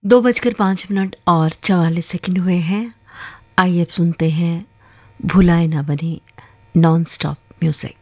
2:05 और 44 हुए हैं। आइए अब सुनते हैं भुलाए ना बनी नॉन स्टॉप म्यूजिक।